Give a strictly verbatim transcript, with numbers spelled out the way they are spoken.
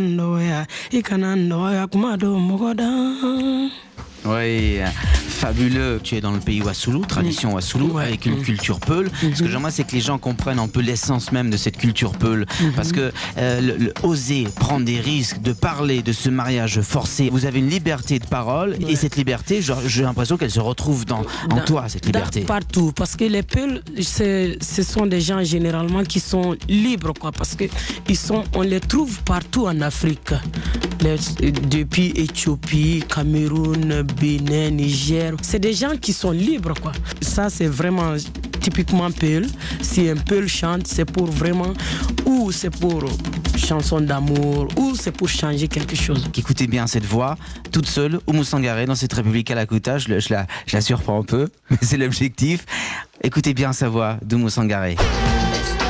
Kanandoya, Ikanandoya, Kumado Mogoda. Oui, fabuleux. Tu es dans le pays Wassoulou, tradition Wassoulou, ouais, avec une mmh. culture Peul. Mm-hmm. Ce que j'aimerais, c'est que les gens comprennent un peu l'essence même de cette culture Peul. Mm-hmm. Parce que euh, le, le, oser prendre des risques, de parler de ce mariage forcé, vous avez une liberté de parole, ouais. et cette liberté, j'ai l'impression qu'elle se retrouve dans, dans, en toi, cette liberté. Partout, parce que les Peuls, ce sont des gens généralement qui sont libres, quoi, parce que ils sont, on les trouve partout en Afrique. Les, depuis Éthiopie, Cameroun, Bénin, Niger, c'est des gens qui sont libres, quoi. Ça, c'est vraiment typiquement Peul. Si un Peul chante, c'est pour vraiment, ou c'est pour chanson d'amour, ou c'est pour changer quelque chose. Écoutez bien cette voix, toute seule, Oumou Sangaré, dans cette République à la Kouta. Je, je, la, je la surprends un peu, mais c'est l'objectif. Écoutez bien sa voix d'Oumou Sangaré.